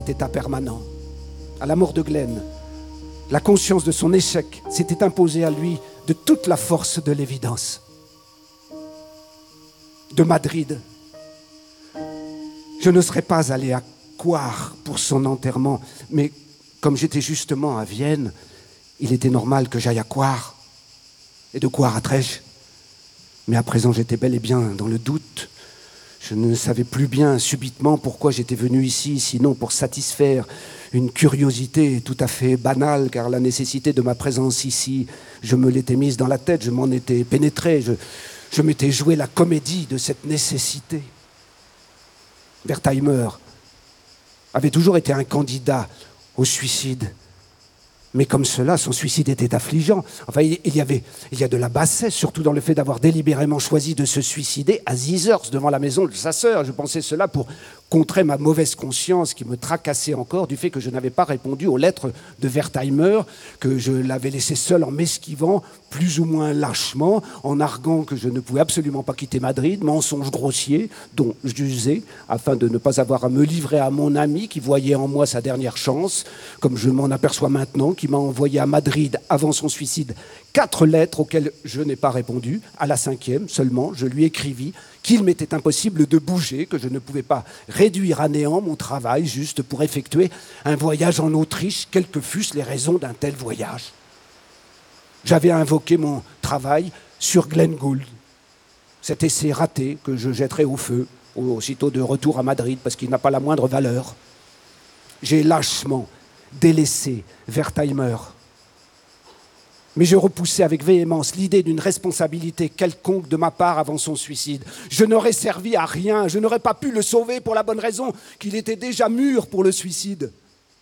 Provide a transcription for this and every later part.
état permanent. À la mort de Glenn, la conscience de son échec s'était imposée à lui de toute la force de l'évidence. De Madrid, je ne serais pas allé à Coire pour son enterrement, mais comme j'étais justement à Vienne, il était normal que j'aille à Coire. Et de Coire à Trèches. Mais à présent, j'étais bel et bien dans le doute. Je ne savais plus bien subitement pourquoi j'étais venu ici, sinon pour satisfaire une curiosité tout à fait banale, car la nécessité de ma présence ici, je me l'étais mise dans la tête, je m'en étais pénétré, je m'étais joué la comédie de cette nécessité. Wertheimer avait toujours été un candidat au suicide. Mais comme cela, son suicide était affligeant. Enfin, il y a de la bassesse, surtout dans le fait d'avoir délibérément choisi de se suicider à Zizers, devant la maison de sa sœur. Je pensais cela pour contrer ma mauvaise conscience qui me tracassait encore du fait que je n'avais pas répondu aux lettres de Wertheimer, que je l'avais laissé seul en m'esquivant, plus ou moins lâchement, en arguant que je ne pouvais absolument pas quitter Madrid, mensonge grossier dont j'usais, afin de ne pas avoir à me livrer à mon ami qui voyait en moi sa dernière chance, comme je m'en aperçois maintenant, qui m'a envoyé à Madrid avant son suicide 4 lettres auxquelles je n'ai pas répondu. À la 5e seulement, je lui écrivis qu'il m'était impossible de bouger, que je ne pouvais pas réduire à néant mon travail juste pour effectuer un voyage en Autriche, quelles que fussent les raisons d'un tel voyage. J'avais invoqué mon travail sur Glenn Gould, cet essai raté que je jetterai au feu aussitôt de retour à Madrid parce qu'il n'a pas la moindre valeur. J'ai lâchement délaissé Wertheimer. Mais je repoussais avec véhémence l'idée d'une responsabilité quelconque de ma part avant son suicide. Je n'aurais servi à rien, je n'aurais pas pu le sauver pour la bonne raison qu'il était déjà mûr pour le suicide.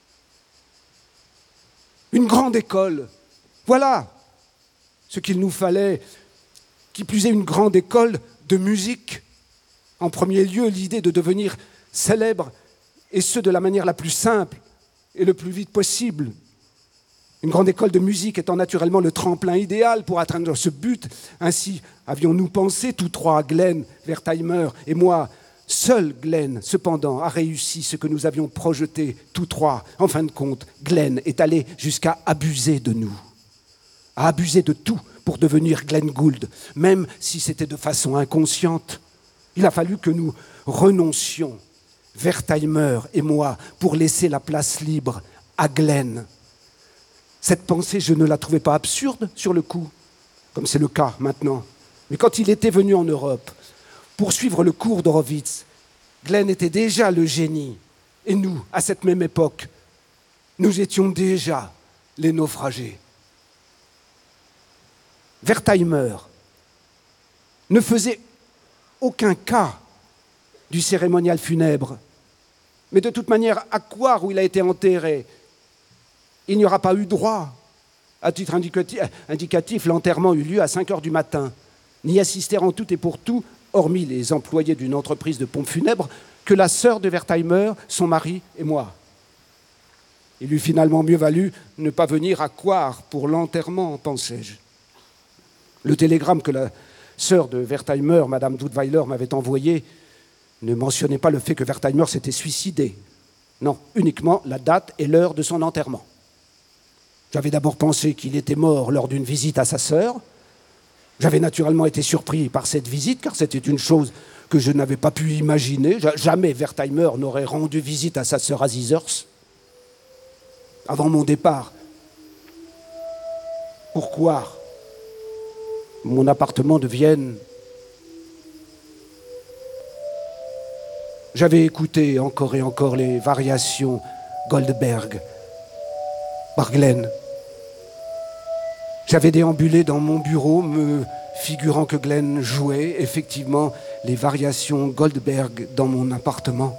Une grande école, voilà ce qu'il nous fallait, qui plus est une grande école de musique. En premier lieu, l'idée de devenir célèbre, et ce de la manière la plus simple et le plus vite possible. Une grande école de musique étant naturellement le tremplin idéal pour atteindre ce but. Ainsi avions-nous pensé, tous trois, Glenn, Wertheimer et moi. Seul Glenn, cependant, a réussi ce que nous avions projeté, tous trois. En fin de compte, Glenn est allé jusqu'à abuser de nous, à abuser de tout pour devenir Glenn Gould, même si c'était de façon inconsciente. Il a fallu que nous renoncions, Wertheimer et moi, pour laisser la place libre à Glenn. Cette pensée, je ne la trouvais pas absurde sur le coup, comme c'est le cas maintenant. Mais quand il était venu en Europe pour suivre le cours d'Horowitz, Glenn était déjà le génie. Et nous, à cette même époque, nous étions déjà les naufragés. Wertheimer ne faisait aucun cas du cérémonial funèbre. Mais de toute manière, à Coire, où il a été enterré, il n'y aura pas eu droit. À titre indicatif, l'enterrement eut lieu à 5h du matin. N'y assistèrent en tout et pour tout, hormis les employés d'une entreprise de pompes funèbres, que la sœur de Wertheimer, son mari et moi. Il eût finalement mieux valu ne pas venir à Coire pour l'enterrement, pensais-je. Le télégramme que la sœur de Wertheimer, Madame Dudweiler, m'avait envoyé ne mentionnait pas le fait que Wertheimer s'était suicidé. Non, uniquement la date et l'heure de son enterrement. J'avais d'abord pensé qu'il était mort lors d'une visite à sa sœur. J'avais naturellement été surpris par cette visite, car c'était une chose que je n'avais pas pu imaginer. Jamais Wertheimer n'aurait rendu visite à sa sœur à Zizers. Avant mon départ, pourquoi mon appartement de Vienne, j'avais écouté encore et encore les variations Goldberg par Glenn. J'avais déambulé dans mon bureau, me figurant que Glenn jouait effectivement les variations Goldberg dans mon appartement.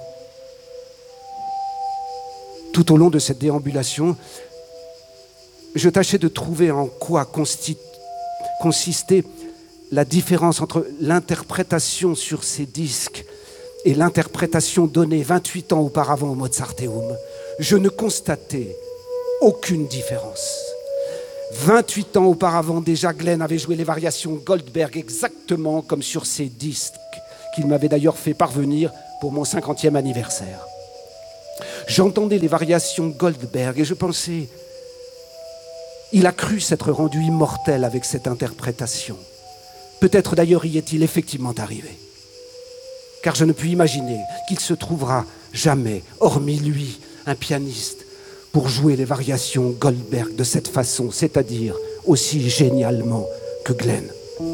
Tout au long de cette déambulation, je tâchais de trouver en quoi consistait la différence entre l'interprétation sur ces disques et l'interprétation donnée 28 ans auparavant au Mozarteum. Je ne constatais aucune différence. 28 ans auparavant, déjà, Glenn avait joué les variations Goldberg exactement comme sur ces disques qu'il m'avait d'ailleurs fait parvenir pour mon 50e anniversaire. j'entendais les variations Goldberg et je pensais, il a cru s'être rendu immortel avec cette interprétation. Peut-être d'ailleurs y est-il effectivement arrivé. Car je ne puis imaginer qu'il se trouvera jamais, hormis lui, un pianiste, pour jouer les variations Goldberg de cette façon, c'est-à-dire aussi génialement que Glenn.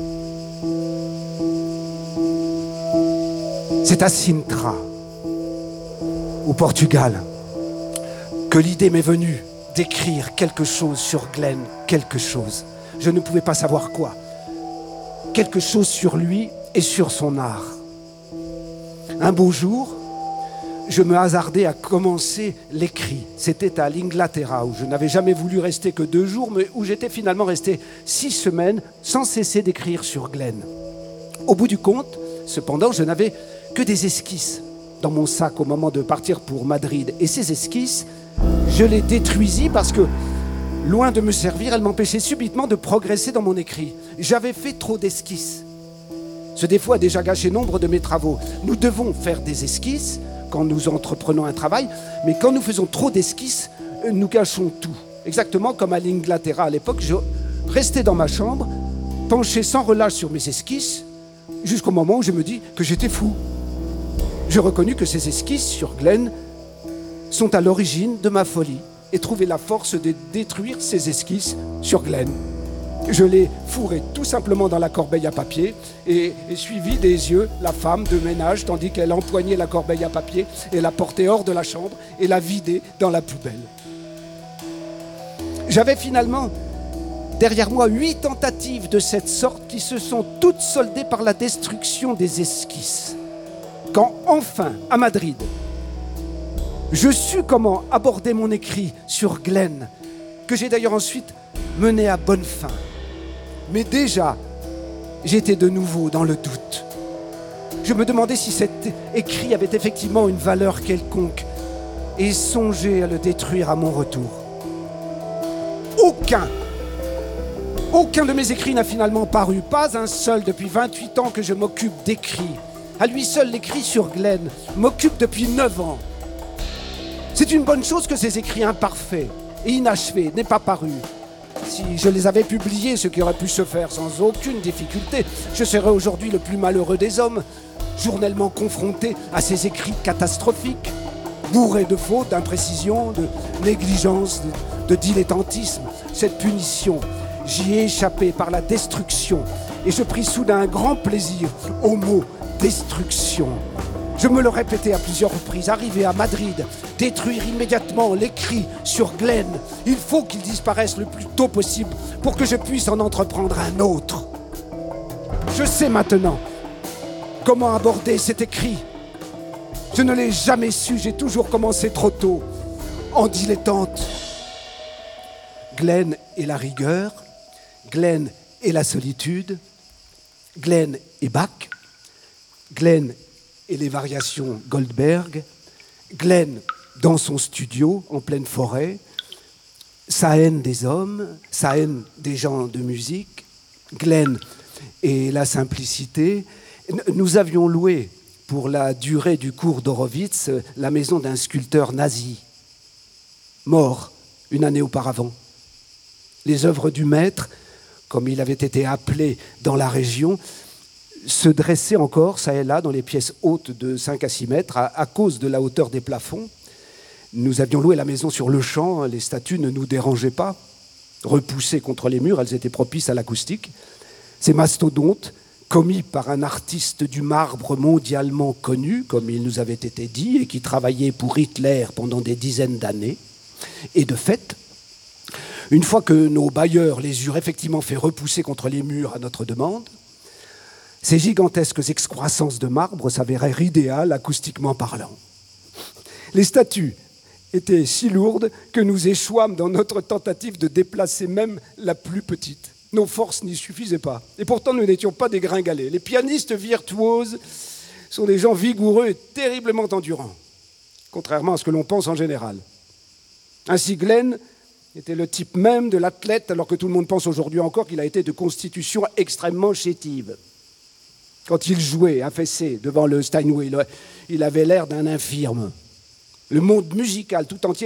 C'est à Sintra, au Portugal, que l'idée m'est venue d'écrire quelque chose sur Glenn, quelque chose. Je ne pouvais pas savoir quoi. Quelque chose sur lui et sur son art. Un beau jour, je me hasardai à commencer l'écrit. C'était à l'Inglaterra, où je n'avais jamais voulu rester que 2 jours, mais où j'étais finalement resté 6 semaines sans cesser d'écrire sur Glenn. Au bout du compte, cependant, je n'avais que des esquisses dans mon sac au moment de partir pour Madrid. Et ces esquisses, je les détruisis parce que, loin de me servir, elles m'empêchaient subitement de progresser dans mon écrit. J'avais fait trop d'esquisses. Ce défaut a déjà gâché nombre de mes travaux. Nous devons faire des esquisses quand nous entreprenons un travail, mais quand nous faisons trop d'esquisses, nous gâchons tout. Exactement comme à l'Inglaterra à l'époque, je restais dans ma chambre, penché sans relâche sur mes esquisses, jusqu'au moment où je me dis que j'étais fou. Je reconnus que ces esquisses sur Glenn sont à l'origine de ma folie et trouvé la force de détruire ces esquisses sur Glenn. Je l'ai fourré tout simplement dans la corbeille à papier et suivi des yeux la femme de ménage tandis qu'elle empoignait la corbeille à papier et la portait hors de la chambre et la vidait dans la poubelle. J'avais finalement derrière moi 8 tentatives de cette sorte qui se sont toutes soldées par la destruction des esquisses. Quand enfin, à Madrid, je sus comment aborder mon écrit sur Glenn, que j'ai d'ailleurs ensuite mené à bonne fin. Mais déjà, j'étais de nouveau dans le doute. Je me demandais si cet écrit avait effectivement une valeur quelconque et songeais à le détruire à mon retour. Aucun de mes écrits n'a finalement paru, pas un seul depuis 28 ans que je m'occupe d'écrits. À lui seul, l'écrit sur Glenn m'occupe depuis 9 ans. C'est une bonne chose que ces écrits imparfaits et inachevés n'aient pas paru. Si je les avais publiés, ce qui aurait pu se faire sans aucune difficulté, je serais aujourd'hui le plus malheureux des hommes, journellement confronté à ces écrits catastrophiques, bourrés de fautes, d'imprécisions, de négligence, de dilettantisme. Cette punition, j'y ai échappé par la destruction et je pris soudain un grand plaisir au mot « destruction ». Je me le répétais à plusieurs reprises, arrivé à Madrid, détruire immédiatement l'écrit sur Glenn. Il faut qu'il disparaisse le plus tôt possible pour que je puisse en entreprendre un autre. Je sais maintenant comment aborder cet écrit. Je ne l'ai jamais su, j'ai toujours commencé trop tôt, en dilettante. Glenn et la rigueur, Glenn et la solitude, Glenn et Bach, Glenn et les variations Goldberg, Glenn dans son studio en pleine forêt, sa haine des hommes, sa haine des gens de musique, Glenn et la simplicité. Nous avions loué pour la durée du cours d'Horowitz la maison d'un sculpteur nazi, mort une année auparavant. Les œuvres du maître, comme il avait été appelé dans la région, se dressaient encore, ça et là, dans les pièces hautes de 5 à 6 mètres, à cause de la hauteur des plafonds. Nous avions loué la maison sur le champ, les statues ne nous dérangeaient pas. Repoussées contre les murs, elles étaient propices à l'acoustique. Ces mastodontes, commis par un artiste du marbre mondialement connu, comme il nous avait été dit, et qui travaillait pour Hitler pendant des dizaines d'années. Et de fait, une fois que nos bailleurs les eurent effectivement fait repousser contre les murs à notre demande, ces gigantesques excroissances de marbre s'avérèrent idéales acoustiquement parlant. Les statues étaient si lourdes que nous échouâmes dans notre tentative de déplacer même la plus petite. Nos forces n'y suffisaient pas. Et pourtant, nous n'étions pas des gringalets. Les pianistes virtuoses sont des gens vigoureux et terriblement endurants, contrairement à ce que l'on pense en général. Ainsi, Glenn était le type même de l'athlète, alors que tout le monde pense aujourd'hui encore qu'il a été de constitution extrêmement chétive. Quand il jouait affaissé devant le Steinway, il avait l'air d'un infirme. Le monde musical tout entier